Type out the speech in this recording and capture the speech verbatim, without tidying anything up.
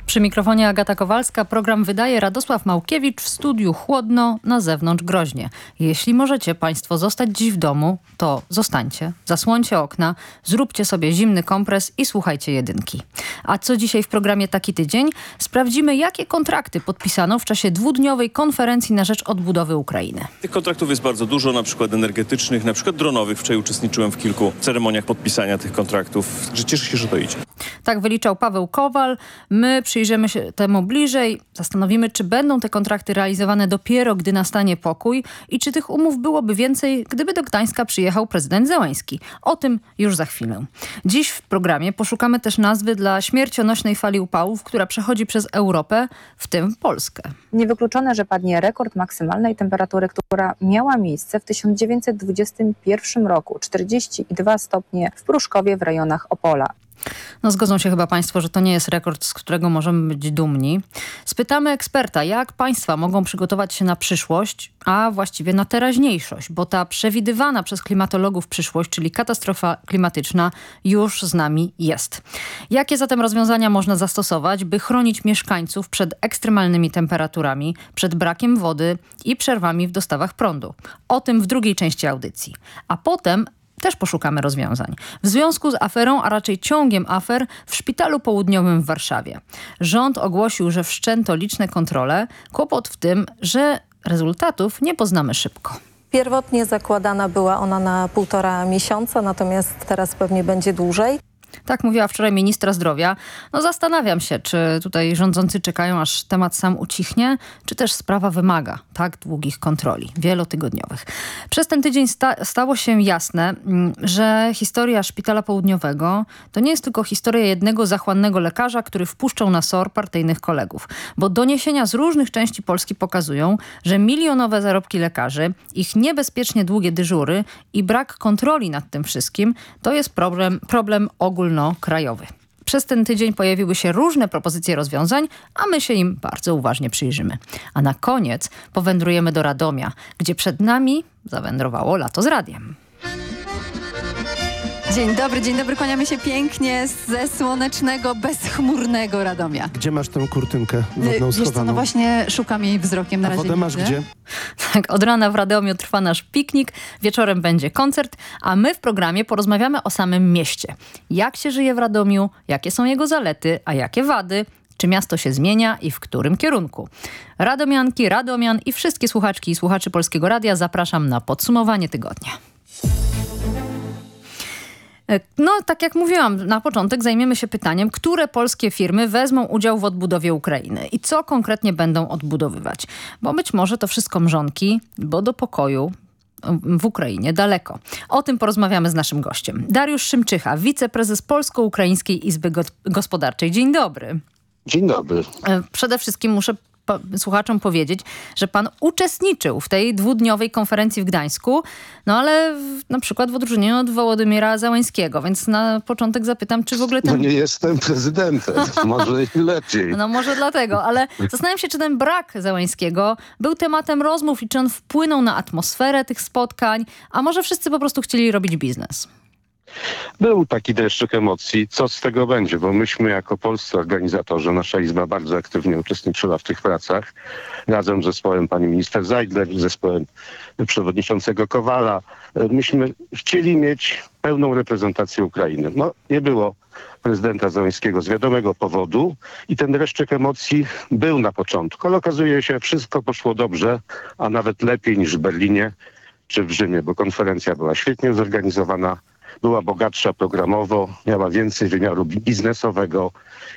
Przy mikrofonie Agata Kowalska. Program wydaje Radosław Małkiewicz, w studiu chłodno, na zewnątrz groźnie. Jeśli możecie Państwo zostać dziś w domu, to zostańcie, zasłońcie okna, zróbcie sobie zimny kompres i słuchajcie jedynki. A co dzisiaj w programie Taki Tydzień? Sprawdzimy, jakie kontrakty podpisano w czasie dwudniowej konferencji na rzecz odbudowy Ukrainy. Tych kontraktów jest bardzo dużo, na przykład energetycznych, na przykład dronowych. Wczoraj uczestniczyłem w kilku ceremoniach podpisania tych kontraktów. Cieszę się, że to idzie. Tak wyliczał Paweł Kowal. My przyjrzymy się temu bliżej. Zastanowimy, czy będą te kontrakty realizowane dopiero, gdy nastanie pokój i czy tych umów byłoby więcej, gdyby do Gdańska przyjechał prezydent Zełański. O tym już za chwilę. Dziś w programie poszukamy też nazwy dla śmiercionośnej fali upałów, która przechodzi przez Europę, w tym Polskę. Niewykluczone, że padnie rekord maksymalnej temperatury, która miała miejsce w tysiąc dziewięćset dwudziestym pierwszym roku. czterdzieści dwa stopnie w Pruszkowie w rejonach Opola. No zgodzą się chyba Państwo, że to nie jest rekord, z którego możemy być dumni. Spytamy eksperta, jak państwa mogą przygotować się na przyszłość, a właściwie na teraźniejszość, bo ta przewidywana przez klimatologów przyszłość, czyli katastrofa klimatyczna, już z nami jest. Jakie zatem rozwiązania można zastosować, by chronić mieszkańców przed ekstremalnymi temperaturami, przed brakiem wody i przerwami w dostawach prądu? O tym w drugiej części audycji. A potem też poszukamy rozwiązań. W związku z aferą, a raczej ciągiem afer w Szpitalu Południowym w Warszawie. Rząd ogłosił, że wszczęto liczne kontrole. Kłopot w tym, że rezultatów nie poznamy szybko. Pierwotnie zakładana była ona na półtora miesiąca, natomiast teraz pewnie będzie dłużej. Tak mówiła wczoraj ministra zdrowia. No zastanawiam się, czy tutaj rządzący czekają, aż temat sam ucichnie, czy też sprawa wymaga tak długich kontroli, wielotygodniowych. Przez ten tydzień sta- stało się jasne, że historia Szpitala Południowego to nie jest tylko historia jednego zachłannego lekarza, który wpuszczał na S O R partyjnych kolegów. Bo doniesienia z różnych części Polski pokazują, że milionowe zarobki lekarzy, ich niebezpiecznie długie dyżury i brak kontroli nad tym wszystkim to jest problem, problem ogólny. Krajowy. Przez ten tydzień pojawiły się różne propozycje rozwiązań, a my się im bardzo uważnie przyjrzymy. A na koniec powędrujemy do Radomia, gdzie przed nami zawędrowało lato z radiem. Dzień dobry, dzień dobry, kłaniamy się pięknie ze słonecznego, bezchmurnego Radomia. Gdzie masz tę kurtynkę wodną Wiesz co, schowaną? no właśnie szukam jej wzrokiem, na A razie wodę nie masz widzę. gdzie? Tak, od rana w Radomiu trwa nasz piknik, wieczorem będzie koncert, a my w programie porozmawiamy o samym mieście. Jak się żyje w Radomiu, jakie są jego zalety, a jakie wady, czy miasto się zmienia i w którym kierunku. Radomianki, Radomian i wszystkie słuchaczki i słuchaczy Polskiego Radia zapraszam na podsumowanie tygodnia. No, tak jak mówiłam, na początek zajmiemy się pytaniem, które polskie firmy wezmą udział w odbudowie Ukrainy i co konkretnie będą odbudowywać. Bo być może to wszystko mrzonki, bo do pokoju w Ukrainie daleko. O tym porozmawiamy z naszym gościem. Dariusz Szymczycha, wiceprezes Polsko-Ukraińskiej Izby Gospodarczej. Dzień dobry. Dzień dobry. Przede wszystkim muszę po, słuchaczom powiedzieć, że pan uczestniczył w tej dwudniowej konferencji w Gdańsku, no ale w, na przykład w odróżnieniu od Wołodymyra Zełańskiego, więc na początek zapytam, czy w ogóle ten... No nie jestem prezydentem, może i lepiej. No może dlatego, ale zastanawiam się, czy ten brak Zełańskiego był tematem rozmów i czy on wpłynął na atmosferę tych spotkań, a może wszyscy po prostu chcieli robić biznes? Był taki deszczyk emocji. Co z tego będzie? Bo myśmy jako polscy organizatorzy, nasza Izba bardzo aktywnie uczestniczyła w tych pracach. Razem z zespołem pani minister Zajdler, z zespołem przewodniczącego Kowala. Myśmy chcieli mieć pełną reprezentację Ukrainy. No nie było prezydenta Zełańskiego z wiadomego powodu i ten deszczyk emocji był na początku. Ale okazuje się, wszystko poszło dobrze, a nawet lepiej niż w Berlinie czy w Rzymie, bo konferencja była świetnie zorganizowana. Była bogatsza programowo, miała więcej wymiaru biznesowego